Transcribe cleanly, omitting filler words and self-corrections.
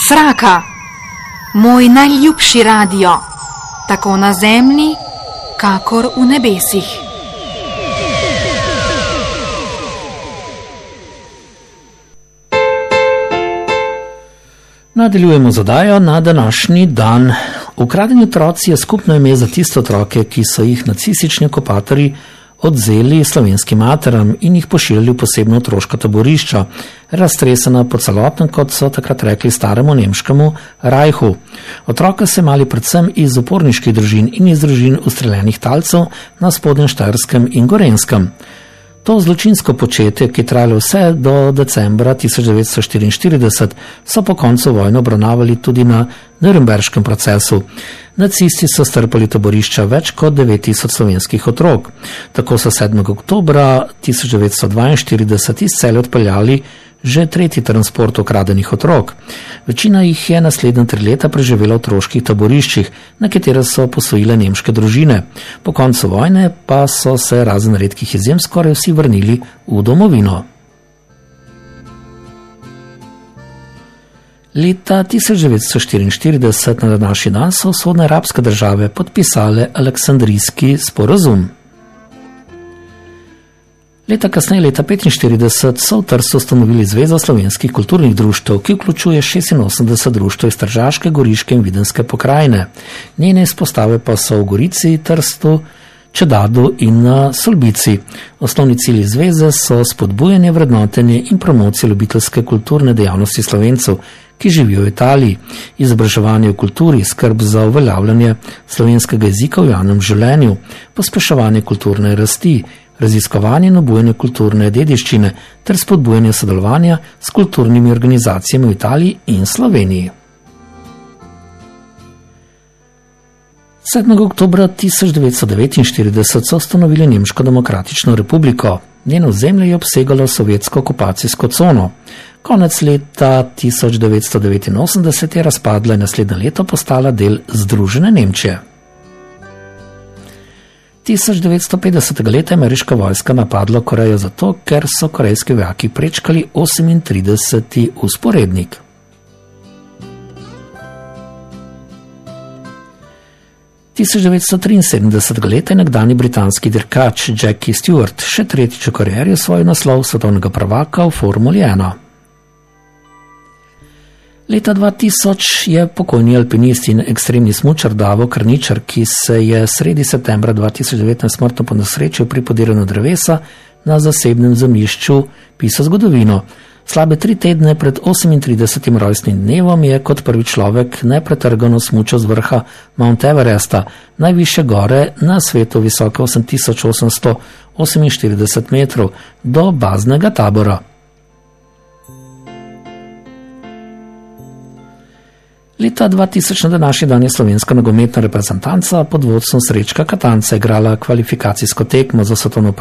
Fraka, moj najljubši radio, tako na zemlji, kakor v nebesih. Nadaljujemo z oddajo na današnji dan. Ukradeni otroci je skupno ime za tiste otroke, ki so jih nacistični okupatorji odzeli slovenskim materam in jih pošiljali v posebno otroška taborišča, raztresena po celotnem, kot so takrat rekli, staremu nemškemu Rajhu. Otroke so imeli predvsem iz uporniških družin in iz družin ustreljenih talcev na Spodnjem Štajerskem in Gorenjskem. To zločinsko početje, ki je trajalo vse do decembra 1944, so po koncu vojne obravnavali tudi na Nürnberškem procesu. Nacisti so strpali taborišča več kot 9000 slovenskih otrok. Tako so 7. oktobra 1942 iz Celja odpeljali že tretji transport ukradenih otrok. Večina jih je naslednja 3 leta preživela v otroških taboriščih, na katere so posvojile nemške družine. Po koncu vojne pa so se razen redkih izjem skoraj vsi vrnili v domovino. Leta 1944 na današnji dan so vzhodne arabske države podpisale Aleksandrijski sporazum. Leta kasneje, leta 1945, so v Trstu ustanovili Zvezo slovenskih kulturnih društev, ki vključuje 86 društev iz Tržaške, Goriške in Videnske pokrajine. Njene izpostave pa so v Gorici, Trstu, Čedadu in na Solbici. Osnovni cilji zveze so spodbujanje, vrednotenje in promocija ljubiteljske kulturne dejavnosti Slovencev, ki živijo v Italiji, izobraževanje v kulturi, skrb za uveljavljanje slovenskega jezika v javnem življenju, pospeševanje kulturne rasti, raziskovanje in obujanje kulturne dediščine ter spodbujanje sodelovanja s kulturnimi organizacijami v Italiji in Sloveniji. 7. oktobra 1949 so ustanovili Nemško demokratično republiko. Njeno ozemlje je obsegalo sovjetsko okupacijsko cono. Konec leta 1989 je razpadla in naslednje leto postala del Združene Nemčije. 1950. leta je ameriška vojska napadla Korejo zato, ker so korejski vojaki prečkali 38. vzporednik. V 1973. leta je nekdanji britanski dirkač Jackie Stewart še tretjič v karieri osvojil naslov svetovnega prvaka v Formuli 1. Leta 2000 je pokojni alpinist in ekstremni smučar Davo Krničar, ki se je sredi septembra 2019 smrtno ponesrečil pri podiranju drevesa na zasebnem zemljišču, pisal zgodovino. Slabe 3 tedne pred 38. rojstnim dnevom je kot prvi človek nepretrgano smučal z vrha Mount Everesta, najvišje gore na svetu, visoke 8848 metrov, do baznega tabora. Leta 2000 na današnji dan je slovenska nogometna reprezentanca pod vodstvom Srečka Katanca igrala kvalifikacijsko tekmo za svetovno